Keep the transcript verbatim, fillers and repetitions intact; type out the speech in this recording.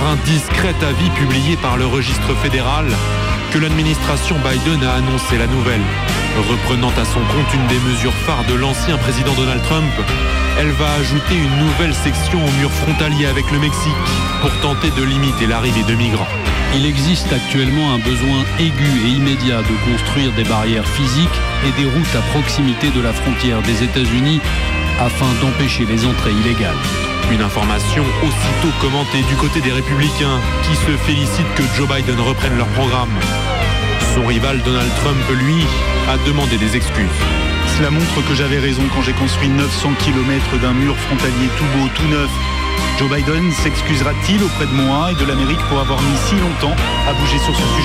un discret avis publié par le registre fédéral que l'administration Biden a annoncé la nouvelle. Reprenant à son compte une des mesures phares de l'ancien président Donald Trump, elle va ajouter une nouvelle section au mur frontalier avec le Mexique pour tenter de limiter l'arrivée de migrants. Il existe actuellement un besoin aigu et immédiat de construire des barrières physiques et des routes à proximité de la frontière des États-Unis afin d'empêcher les entrées illégales. Une information aussitôt commentée du côté des Républicains qui se félicitent que Joe Biden reprenne leur programme. Son rival Donald Trump, lui, a demandé des excuses. Cela montre que j'avais raison quand j'ai construit neuf cents kilomètres d'un mur frontalier tout beau, tout neuf. Joe Biden s'excusera-t-il auprès de moi et de l'Amérique pour avoir mis si longtemps à bouger sur ce sujet ?